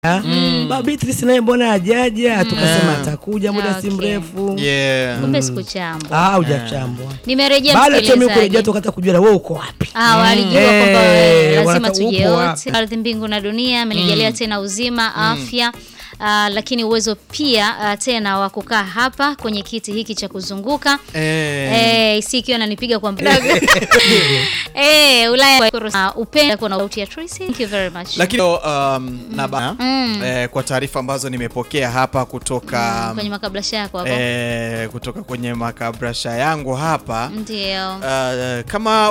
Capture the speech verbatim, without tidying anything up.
Mm. Ba Beatrice naye mbona hajaja? Mm. Tukasema atakuja muda okay. si mrefu. Yeah. Kumbe mm. sikuchambwa. Ah, hujachambwa. Nimerejea msikilizaji. Baada ya kurejea tukata kujua wewe uko wapi. Ah, walijua mm. kwamba hey, lazima tuje wote. Ardhi, mbingu na dunia amenijalia mm. tena uzima, afya. Uh, lakini uwezo pia uh, tena wa kukaa hapa kwenye kiti hiki cha kuzunguka eh eh sikio ananipiga kwa mdago eh Ulaya uh, upenda kuna sauti ya Tracy. Thank you very much. Lakini um, mm. na ba, mm. eh, kwa taarifa ambazo nimepokea hapa kutoka mm, kwenye makabrasha yako hapo eh kutoka kwenye makabrasha yangu hapa ndio uh, kama